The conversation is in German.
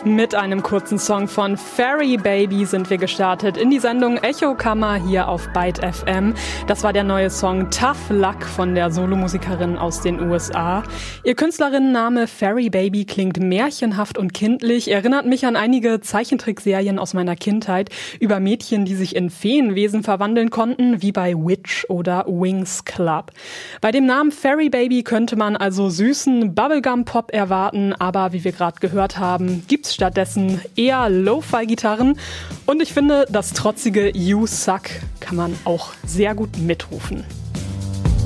Mit einem kurzen Song von Fairy Baby sind wir gestartet in die Sendung Echo Kammer hier auf Byte FM. Das war der neue Song Tough Luck von der Solomusikerin aus den USA. Ihr Künstlerinnenname Fairy Baby klingt märchenhaft und kindlich, erinnert mich an einige Zeichentrickserien aus meiner Kindheit über Mädchen, die sich in Feenwesen verwandeln konnten, wie bei Witch oder Wings Club. Bei dem Namen Fairy Baby könnte man also süßen Bubblegum-Pop erwarten, aber wie wir gerade gehört haben, gibt's stattdessen eher Lo-Fi-Gitarren und ich finde, das trotzige You Suck kann man auch sehr gut mitrufen.